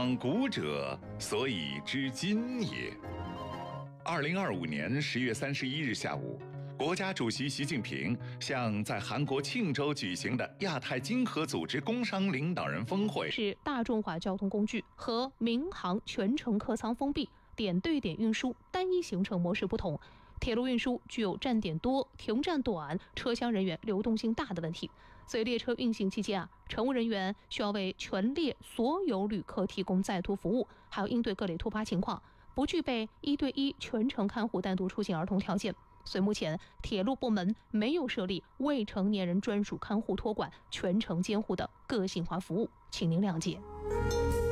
况古者，所以知今也。2025年10月31日下午，国家主席习近平向在韩国庆州举行的亚太经合组织工商领导人峰会， 是大众化交通工具和民航全程客舱封闭、点对点运输单一行程模式不同，铁路运输具有站点多、停站短、车厢人员流动性大的问题。所以列车运行期间乘务人员需要为全列所有旅客提供在途服务，还要应对各类突发情况，不具备1对1全程看护单独出行儿童条件。所以目前铁路部门没有设立未成年人专属看护托管、全程监护的个性化服务，请您谅解。